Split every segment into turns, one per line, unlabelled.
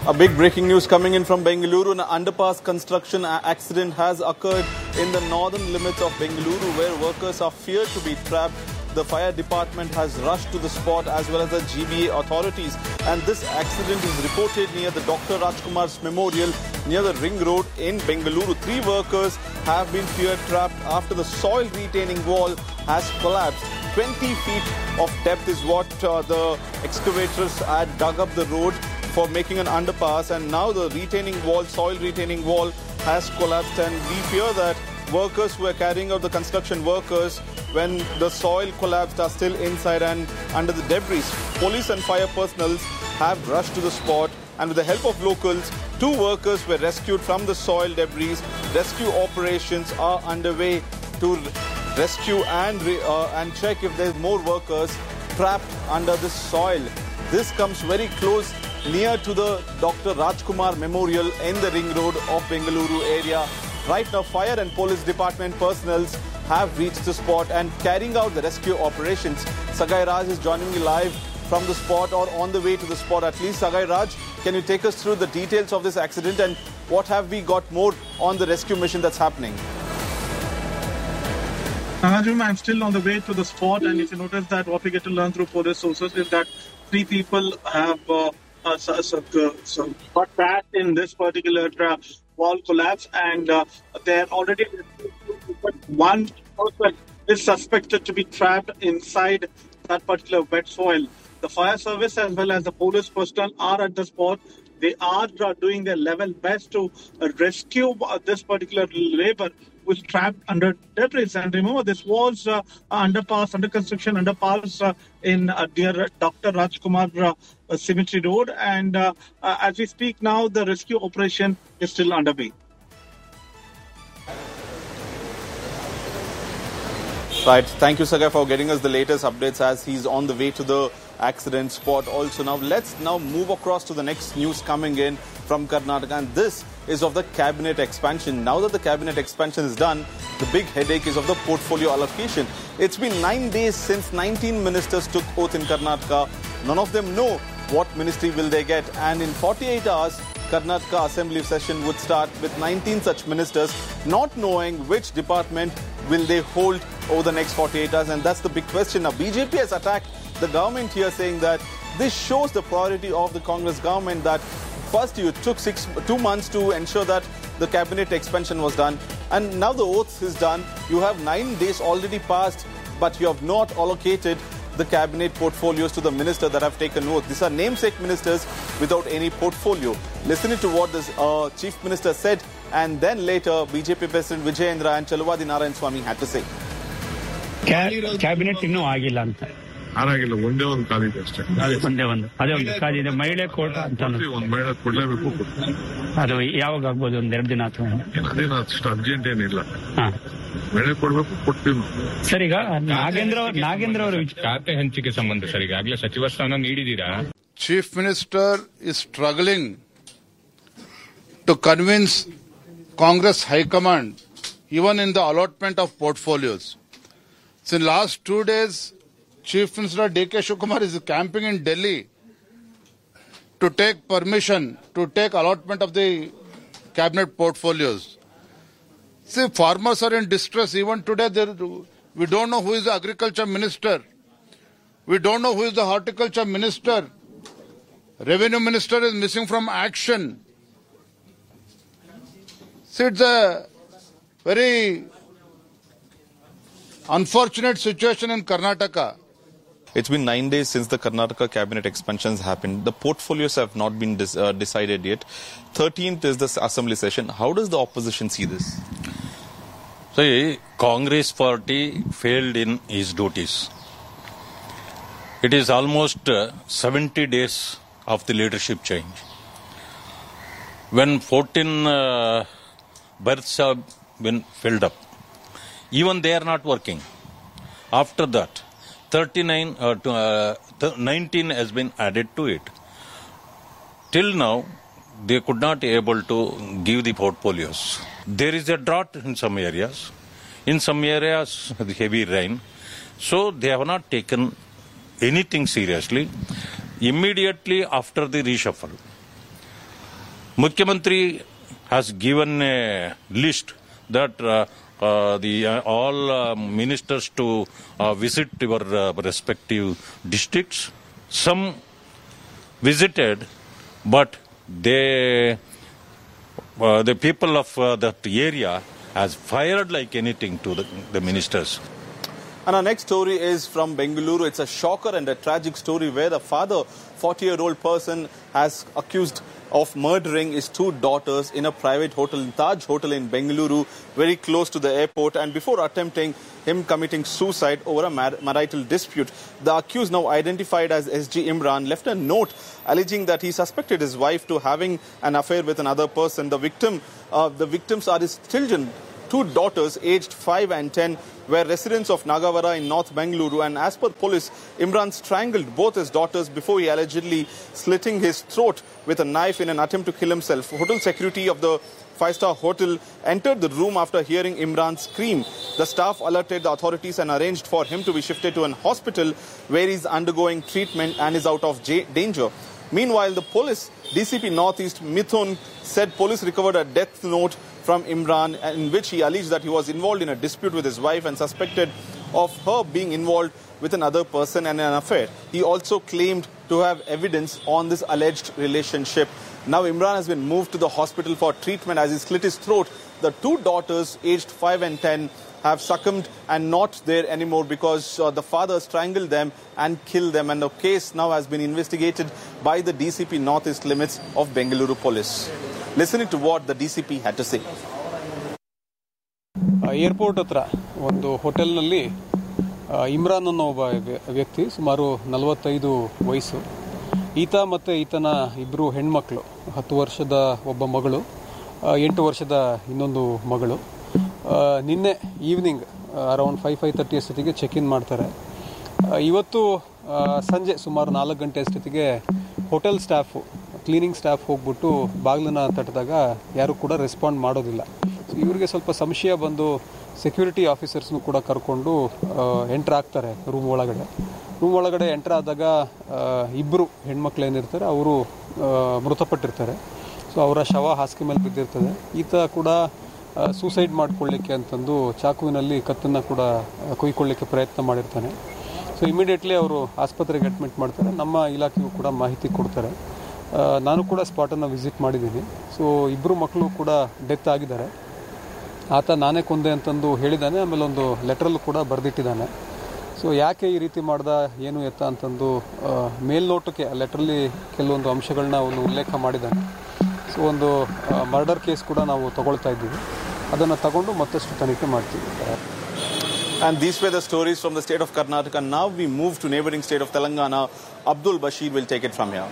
A big breaking news coming in from Bengaluru. An underpass construction accident has occurred in the northern limits of Bengaluru where workers are feared to be trapped. The fire department has rushed to the spot as well as the GBA authorities. And this accident is reported near the Dr. Rajkumar's Memorial near the Ring Road in Bengaluru. 3 workers have been feared trapped after the soil retaining wall has collapsed. 20 feet of depth is what the excavators had dug up the road for making an underpass, and now the retaining wall, soil retaining wall has collapsed, and we fear that workers who are carrying out the construction workers when the soil collapsed are still inside and under the debris. Police and fire personnel have rushed to the spot, and with the help of locals, 2 workers were rescued from the soil debris. Rescue operations are underway to rescue and check if there's more workers trapped under the soil. This comes very close near to the Dr. Rajkumar Memorial in the Ring Road of Bengaluru area. Right now, fire and police department personnel have reached the spot and carrying out the rescue operations. Sagai Raj is joining me live from the spot or on the way to the spot at least. Sagai Raj, can you take us through the details of this accident and what have we got more on the rescue mission that's happening?
Najum, I'm still on the way to the spot, and if you notice that what we get to learn through police sources is that 3 people have got trapped in this particular wall collapse, and they're already one person is suspected to be trapped inside that particular wet soil. The fire service as well as the police personnel are at the spot. They are doing their level best to rescue this particular labor who is trapped under debris. And remember, this was underpass, under construction underpass in near Dr. Rajkumar Cemetery Road. And as we speak now, the rescue operation is still underway.
Right. Thank you, Sagai, for getting us the latest updates as he's on the way to the accident spot also. Now, let's move across to the next news coming in from Karnataka. And this is of the cabinet expansion. Now that the cabinet expansion is done, the big headache is of the portfolio allocation. It's been 9 days since 19 ministers took oath in Karnataka. None of them know what ministry will they get. And in 48 hours, Karnataka Assembly session would start with 19 such ministers not knowing which department will they hold over the next 48 hours. And that's the big question. Now, BJP has attacked the government here, saying that this shows the priority of the Congress government, that first you took 2 months to ensure that the cabinet expansion was done, and now the oath is done. You have 9 days already passed, but you have not allocated the cabinet portfolios to the minister that have taken oath. These are namesake ministers without any portfolio. Listening to what the chief minister said, and then later BJP President Vijayendra and Chaluvadi Narayanaswamy had to say.
Cabinet ಇನ್ನೂ ಆಗಿಲ್ಲ ಅಂತ
ಆರಾಗಿಲ್ಲ, ಒಂದೇ ಒಂದು ಕಾಲಿದೆ ಅಷ್ಟೇ.
ಅದೇ ಒಂದು ಕಾಲಿದೆ. ಮಹಿಳೆ ಕೋಟ ಅಂತ
ಒಂದು ಮಹಿಳೆ ಕೊಡ್ಲೇಬೇಕು.
ಅದು ಯಾವಾಗ ಆಗ್ಬೋದು? 1-2 ದಿನ ಅಥವಾ
ಅದೇನು ಅಷ್ಟು ಅರ್ಜೆಂಟ್ ಏನಿಲ್ಲ. ಮಹಿಳೆ ಕೊಡ್ಬೇಕು, ಕೊಡ್ತೀವಿ.
ಸರ್, ಈಗ ನಾಗೇಂದ್ರ ಅವರ
ಖಾತೆ ಹಂಚಿಕೆ ಸಂಬಂಧ ಸರ್ ಈಗಾಗಲೇ ಸಚಿವ ಸ್ಥಾನ ನೀಡಿದ್ದೀರಾ?
Chief Minister is struggling to convince Congress High Command even in the allotment of portfolios. So in last 2 days, Chief Minister D.K. Shivakumar is camping in Delhi to take permission to take allotment of the cabinet portfolios. See, farmers are in distress. Even today, we don't know who is the agriculture minister. We don't know who is the horticulture minister. Revenue minister is missing from action. See, it's a very unfortunate situation in Karnataka.
It's been 9 days since the Karnataka cabinet expansions happened. The portfolios have not been decided yet. 13th is the assembly session. How does the opposition see this?
See, Congress party failed in its duties. It is almost 70 days of the leadership change. When 14 berths have been filled up, even they are not working. After that, 19 has been added to it. Till now, they could not be able to give the portfolios. There is a drought in some areas. In some areas, heavy rain. So they have not taken anything seriously. Immediately after the reshuffle, Mukhyamantri has given a list that all ministers to visit your respective districts. Some visited, but the people of that area has fired like anything to the ministers.
And our next story is from Bengaluru. It's a shocker and a tragic story where the father, 40-year-old person, has accused of murdering his two daughters in a private hotel, Taj Hotel in Bengaluru, very close to the airport. And before attempting him committing suicide over a marital dispute, the accused, now identified as SG Imran, left a note alleging that he suspected his wife to having an affair with another person. The victims are his children. Two daughters, aged 5 and 10, were residents of Nagavara in North Bengaluru, and as per police, Imran strangled both his daughters before he allegedly slitting his throat with a knife in an attempt to kill himself. Hotel security of the 5-star hotel entered the room after hearing Imran scream. The staff alerted the authorities and arranged for him to be shifted to an hospital where he is undergoing treatment and is out of danger. Meanwhile, the police, DCP Northeast Mithun, said police recovered a death note from Imran in which he alleged that he was involved in a dispute with his wife and suspected of her being involved with another person and an affair. He also claimed to have evidence on this alleged relationship. Now Imran has been moved to the hospital for treatment as he slit his throat. The two daughters, aged 5 and 10, have succumbed and not there anymore because the father strangled them and killed them. And the case now has been investigated by the DCP Northeast limits of Bengaluru Police. Listening to what the DCP had to say.
Airport ಹತ್ರ ಒಂದು ಹೋಟೆಲ್ನಲ್ಲಿ ಇಮ್ರಾನ್ ಅನ್ನೋ ಒಬ್ಬ ವ್ಯಕ್ತಿ, ಸುಮಾರು 45 ವಯಸ್ಸು. ಈತ ಮತ್ತು ಈತನ ಇಬ್ಬರು ಹೆಣ್ಮಕ್ಳು, 10 ವರ್ಷದ ಒಬ್ಬ ಮಗಳು, 8 ವರ್ಷದ ಇನ್ನೊಂದು ಮಗಳು, ನಿನ್ನೆ ಈವ್ನಿಂಗ್ ಅರೌಂಡ್ 5:30 ಅಷ್ಟೊತ್ತಿಗೆ ಚೆಕ್ ಇನ್ ಮಾಡ್ತಾರೆ. ಇವತ್ತು ಸಂಜೆ ಸುಮಾರು 4 ಗಂಟೆ ಅಷ್ಟೊತ್ತಿಗೆ ಹೋಟೆಲ್ ಸ್ಟಾಫು, ಕ್ಲೀನಿಂಗ್ ಸ್ಟಾಫ್ ಹೋಗ್ಬಿಟ್ಟು ಬಾಗಿಲನ್ನ ತಟ್ಟಿದಾಗ ಯಾರು ಕೂಡ ರೆಸ್ಪಾಂಡ್ ಮಾಡೋದಿಲ್ಲ. ಇವರಿಗೆ ಸ್ವಲ್ಪ ಸಂಶಯ ಬಂದು ಸೆಕ್ಯೂರಿಟಿ ಆಫೀಸರ್ಸ್ನು ಕೂಡ ಕರ್ಕೊಂಡು ಎಂಟ್ರ್ ಆಗ್ತಾರೆ ರೂಮ್ ಒಳಗಡೆ ಎಂಟ್ರ್ ಆದಾಗ ಇಬ್ಬರು ಹೆಣ್ಮಕ್ಳು ಏನಿರ್ತಾರೆ ಅವರು ಮೃತಪಟ್ಟಿರ್ತಾರೆ. ಸೊ ಅವರ ಶವ ಹಾಸಿಗೆ ಮೇಲೆ ಬಿದ್ದಿರ್ತದೆ. ಈತ ಕೂಡ ಸೂಸೈಡ್ ಮಾಡ್ಕೊಳ್ಳಿಕ್ಕೆ ಅಂತಂದು ಚಾಕುವಿನಲ್ಲಿ ಕತ್ತನ್ನು ಕೂಡ ಕೊಯ್ಕೊಳ್ಳಿಕ್ಕೆ ಪ್ರಯತ್ನ ಮಾಡಿರ್ತಾನೆ. ಸೊ ಇಮಿಡಿಯೇಟ್ಲಿ ಅವರು ಆಸ್ಪತ್ರೆಗೆ ಅಡ್ಮಿಟ್ ಮಾಡ್ತಾರೆ. ನಮ್ಮ ಇಲಾಖೆಗೂ ಕೂಡ ಮಾಹಿತಿ ಕೊಡ್ತಾರೆ. ನಾನು ಕೂಡ ಸ್ಪಾಟನ್ನು ವಿಸಿಟ್ ಮಾಡಿದ್ದೀನಿ. ಸೊ ಇಬ್ಬರು ಮಕ್ಕಳು ಕೂಡ ಡೆತ್ ಆಗಿದ್ದಾರೆ. ಆತ ನಾನೇ ಕೊಂದೆ ಅಂತಂದು ಹೇಳಿದ್ದಾನೆ. ಆಮೇಲೆ ಒಂದು ಲೆಟ್ರಲ್ಲೂ ಕೂಡ ಬರೆದಿಟ್ಟಿದ್ದಾನೆ. ಸೊ ಯಾಕೆ ಈ ರೀತಿ ಮಾಡ್ದ, ಏನು ಎತ್ತ ಅಂತಂದು ಮೇಲ್ನೋಟಕ್ಕೆ ಲೆಟ್ರಲ್ಲಿ ಕೆಲವೊಂದು ಅಂಶಗಳನ್ನ ಅವನು ಉಲ್ಲೇಖ ಮಾಡಿದ್ದಾನೆ. ಸೊ ಒಂದು ಮರ್ಡರ್ ಕೇಸ್ ಕೂಡ ನಾವು ತಗೊಳ್ತಾ ಇದ್ದೀವಿ. ಅದನ್ನು ತಗೊಂಡು ಮತ್ತಷ್ಟು ತನಿಖೆ ಮಾಡ್ತೀವಿ.
And these were the stories from the state of Karnataka. Now we move to neighboring state of Telangana. Abdul Bashir will take it from here.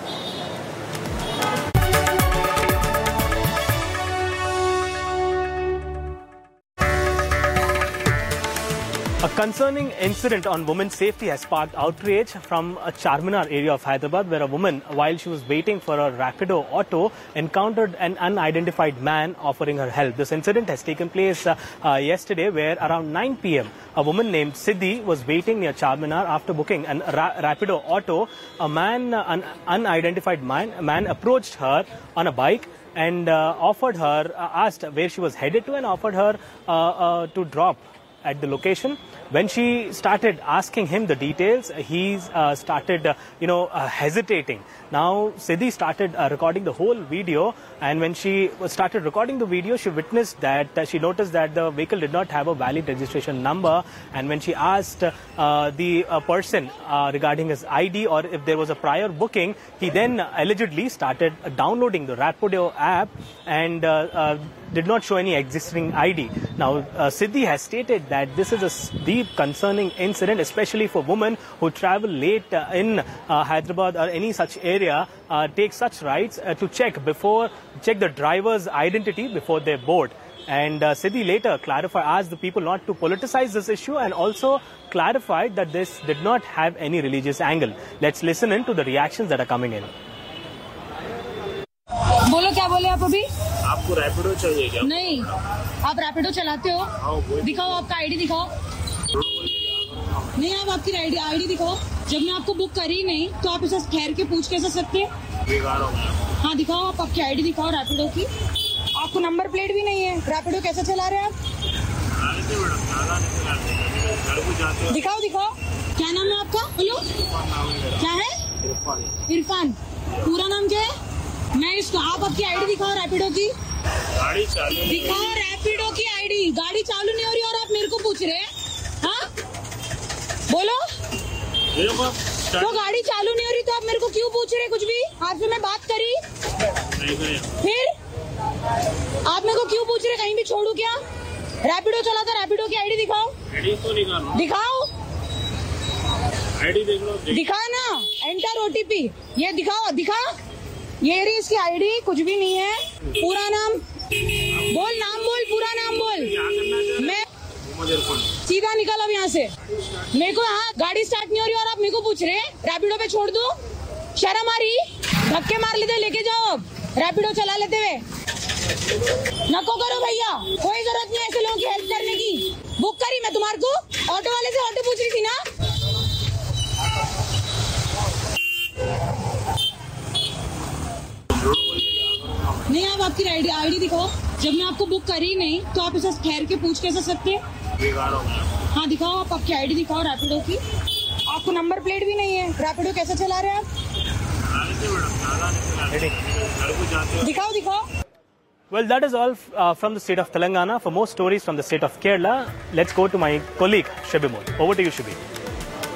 A concerning incident on women's safety has sparked outrage from a Charminar area of Hyderabad, where a woman, while she was waiting for a Rapido auto, encountered an unidentified man offering her help. This incident has taken place yesterday, where around 9 p.m. a woman named Siddhi was waiting near Charminar after booking a Rapido auto. An unidentified man approached her on a bike and asked where she was headed to and offered her to drop at the location. When she started asking him the details, he started, hesitating. Now, Siddhi started recording the whole video, and when she started recording the video, she witnessed that she noticed that the vehicle did not have a valid registration number. And when she asked the person regarding his ID or if there was a prior booking, he then allegedly started downloading the Rapido app and did not show any existing ID. Now, Siddhi has stated that this is a deep concerning incident, especially for women who travel late in Hyderabad or any such area, take such rights to check the driver's identity before they board. And Siddhi later asked the people not to politicize this issue and also clarified that this did not have any religious angle. Let's listen in to the reactions that are coming in.
बोलो, क्या बोले आप अभी?
आपको रैपिडो चाहिए क्या?
नहीं, आप रैपिडो चलाते हो? दिखाओ, आपका आईडी दिखाओ। नहीं, आप आपकी आईडी दिखाओ। जब मैं आपको बुक करी नहीं तो आप इसे ठहर के पूछ कैसे सकते? हाँ दिखाओ, आप आपकी आईडी दिखाओ रैपिडो की। आपको नंबर प्लेट भी नहीं है, रैपिडो कैसे चला रहे हैं आप? दिखाओ दिखाओ, क्या नाम है आपका? बोलो क्या है? इरफान। पूरा नाम क्या है? मैं इसको, आप आपकी आईडी दिखाओ रैपिडो की।
गाड़ी चालू
दिखाओ रैपिडो की आईडी। गाड़ी चालू नहीं हो रही और आप मेरे को पूछ रहे हैं? हाँ बोलो, तो गाड़ी चालू नहीं हो रही तो आप मेरे को क्यों पूछ रहे? कुछ भी आपसे मैं बात करी, फिर आप मेरे को क्यों पूछ रहे? कहीं भी छोड़ू क्या? रैपिडो चला था, रैपिडो की आईडी दिखाओ। दिखाओ,
आईडी देख लो।
दिखा ना, एंटर ओटीपी, ये दिखाओ, दिखा, ये रही इसकी आईडी। कुछ भी नहीं है। पूरा नाम बोल, नाम बोल, पूरा नाम बोल। मैं सीधा निकल अब यहाँ से। मेरे को हाँ गाड़ी स्टार्ट नहीं हो रही और आप मेरे को पूछ रहे हैं रैपिडो पे छोड़ दो? शर्म आ रही? धक्के मार लेते, लेके जाओ अब रैपिडो चला लेते हुए। नको करो भैया, कोई जरूरत नहीं ऐसे लोगों की हेल्प करने की। बुक करी मैं तुम्हारे को, ऑटो वाले से ऑटो पूछ रही थी ना। नहीं, आप आपकी आईडी दिखाओ। जब मैं आपको बुक करी नहीं तो आप इसे ठहर के पूछ कैसे सकते? हाँ दिखाओ, आप आपकी आईडी दिखाओ रैपिडो की। आपको नंबर प्लेट भी नहीं है, रैपिडो कैसे चला रहे हैं आप? दिखाओ दिखाओ।
Well, that is all from the state of Telangana. For more stories from the state of Kerala, let's go to my colleague Shabimol. Over to you, Shabi.